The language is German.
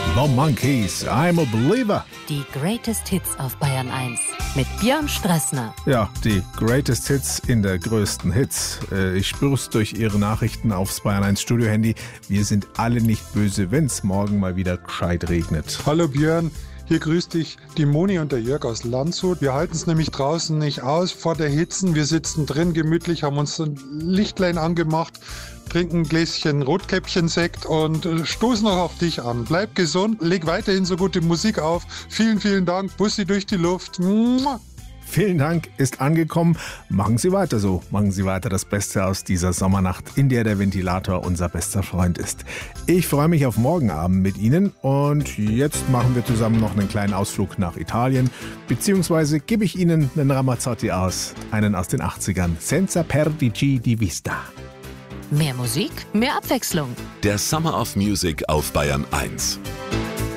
The Monkees, I'm a Believer. Die Greatest Hits auf Bayern 1 mit Björn Strassner. Ja, die Greatest Hits in der größten Hits. Ich spür's durch Ihre Nachrichten aufs Bayern 1 Studio-Handy. Wir sind alle nicht böse, wenn's morgen mal wieder gescheit regnet. Hallo Björn. Hier grüßt dich die Moni und der Jörg aus Landshut. Wir halten es nämlich draußen nicht aus vor der Hitzen. Wir sitzen drin gemütlich, haben uns ein Lichtlein angemacht, trinken ein Gläschen Rotkäppchen-Sekt und stoßen noch auf dich an. Bleib gesund, leg weiterhin so gute Musik auf. Vielen, vielen Dank. Bussi durch die Luft. Mua. Vielen Dank, ist angekommen. Machen Sie weiter so. Machen Sie weiter das Beste aus dieser Sommernacht, in der der Ventilator unser bester Freund ist. Ich freue mich auf morgen Abend mit Ihnen und jetzt machen wir zusammen noch einen kleinen Ausflug nach Italien, beziehungsweise gebe ich Ihnen einen Ramazzotti aus, einen aus den 80ern. Senza perdici di vista. Mehr Musik, mehr Abwechslung. Der Summer of Music auf Bayern 1.